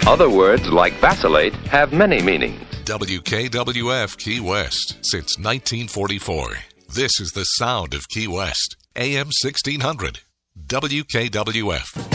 Other words like vacillate have many meanings. WKWF Key West since 1944. This is the sound of Key West. AM 1600. WKWF.